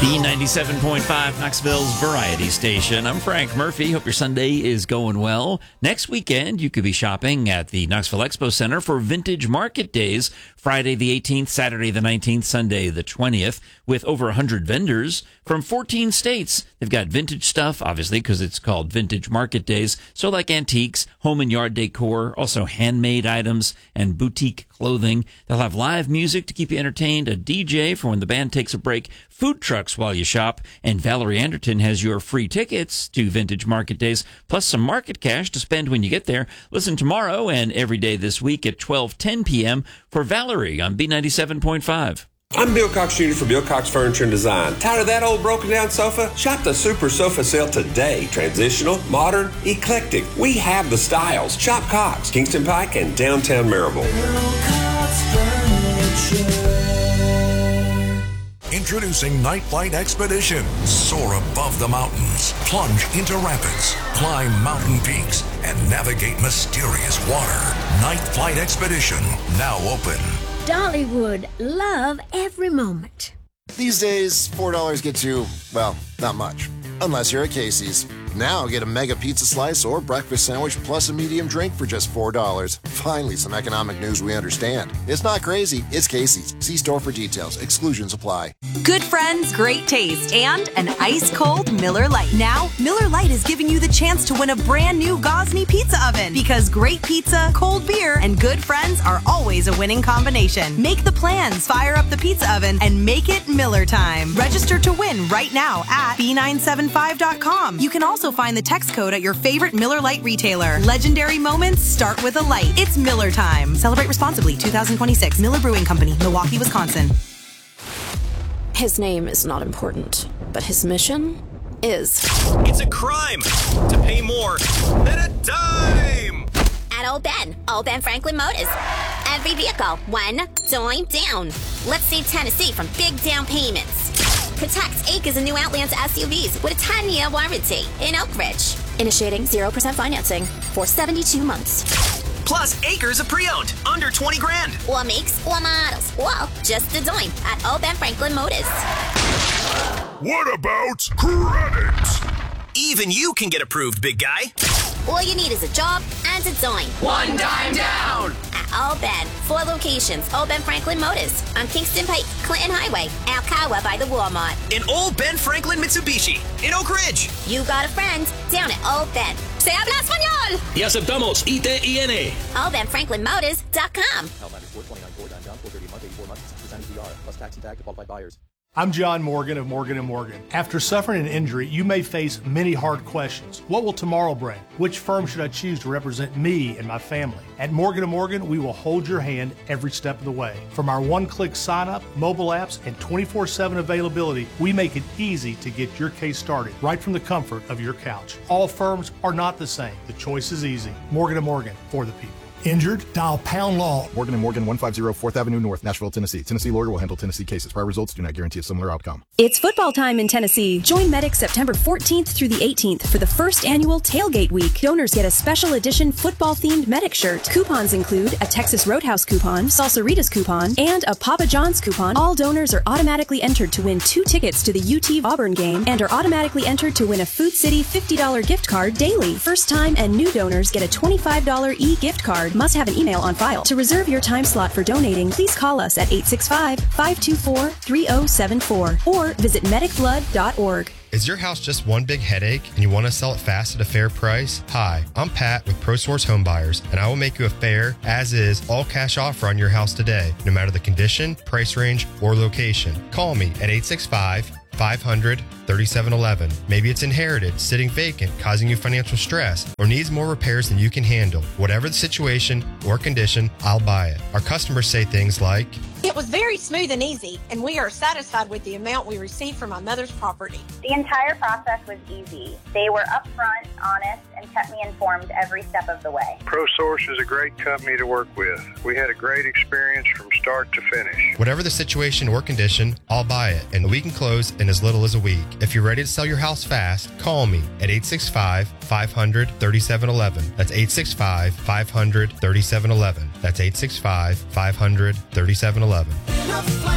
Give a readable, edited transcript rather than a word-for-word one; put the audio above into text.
B97.5, Knoxville's variety station. I'm Frank Murphy. Hope your Sunday is going well. Next weekend, you could be shopping at the Knoxville Expo Center for Vintage Market Days, Friday the 18th, Saturday the 19th, Sunday the 20th, with over 100 vendors from 14 states. They've got vintage stuff, obviously, because it's called Vintage Market Days. So like antiques, home and yard decor, also handmade items and boutique clothing. They'll have live music to keep you entertained, a DJ for when the band takes a break, food trucks while you shop, and Valerie Anderton has your free tickets to Vintage Market Days, plus some market cash to spend when you get there. Listen tomorrow and every day this week at 12:10 p.m. for Valerie on B97.5. I'm Bill Cox Jr. for Bill Cox Furniture and Design. Tired of that old broken down sofa? Shop the Super Sofa Sale today. Transitional, modern, eclectic. We have the styles. Shop Cox, Kingston Pike, and downtown Maryville. Introducing Night Flight Expedition. Soar above the mountains, plunge into rapids, climb mountain peaks, and navigate mysterious water. Night Flight Expedition, now open. Dollywood, love every moment. These days, $4 gets you, well, not much. Unless you're at Casey's. Now get a mega pizza slice or breakfast sandwich plus a medium drink for just $4. Finally, some economic news we understand. It's not crazy, it's Casey's. See store for details. Exclusions apply. Good friends, great taste, and an ice-cold Miller Lite. Now, Miller Lite is giving you the chance to win a brand new Gosney pizza oven. Because great pizza, cold beer, and good friends are always a winning combination. Make the plans, fire up the pizza oven, and make it Miller time. Register to win right now at B975.com. You can also find the text code at your favorite Miller Lite retailer. Legendary moments start with a light. It's Miller time. Celebrate responsibly. 2026. Miller Brewing Company, Milwaukee, Wisconsin. His name is not important, but his mission is. It's a crime to pay more than a dime. At Old Ben Franklin Motors. Every vehicle, one dime down. Let's save Tennessee from big down payments. Protect acres of new Outlander SUVs with a 10-year warranty in Oak Ridge. Initiating 0% financing for 72 months. Plus acres of pre-owned, under 20 grand. Or makes or models. Well, just a dime at Old Ben Franklin Motors. What about credit? Even you can get approved, big guy. All you need is a job and a dime. One dime down. At Old Ben, 4 locations. Old Ben Franklin Motors on Kingston Pike, Clinton Highway, Alcoa by the Walmart. In Old Ben Franklin Mitsubishi in Oak Ridge. You got a friend down at Old Ben. Se habla español. Y aceptamos ITIN. OldBenFranklinMotors.com. I'm John Morgan of Morgan & Morgan. After suffering an injury, you may face many hard questions. What will tomorrow bring? Which firm should I choose to represent me and my family? At Morgan & Morgan, we will hold your hand every step of the way. From our one-click sign-up, mobile apps, and 24/7 availability, we make it easy to get your case started right from the comfort of your couch. All firms are not the same. The choice is easy. Morgan & Morgan, for the people. Injured? Dial pound law. Morgan & Morgan, 150 4th Avenue North, Nashville, Tennessee. Tennessee lawyer will handle Tennessee cases. Prior results do not guarantee a similar outcome. It's football time in Tennessee. Join Medic September 14th through the 18th for the first annual Tailgate Week. Donors get a special edition football-themed Medic shirt. Coupons include a Texas Roadhouse coupon, Salsaritas coupon, and a Papa John's coupon. All donors are automatically entered to win 2 tickets to the UT Auburn game and are automatically entered to win a Food City $50 gift card daily. First-time and new donors get a $25 e-gift card. Must have an email on file. To reserve your time slot for donating, please call us at 865-524-3074 or visit medicblood.org. Is your house just one big headache and you want to sell it fast at a fair price? Hi, I'm Pat with ProSource Home Buyers, and I will make you a fair, as-is, all-cash offer on your house today, no matter the condition, price range, or location. Call me at 865-500-3711. Maybe it's inherited, sitting vacant, causing you financial stress, or needs more repairs than you can handle. Whatever the situation or condition, I'll buy it. Our customers say things like, "It was very smooth and easy, and we are satisfied with the amount we received from my mother's property." The entire process was easy. They were upfront, honest, and kept me informed every step of the way. ProSource is a great company to work with. We had a great experience from start to finish. Whatever the situation or condition, I'll buy it, and we can close in as little as a week. If you're ready to sell your house fast, call me at 865-500-3711. That's 865-500-3711. That's 865-500-3711.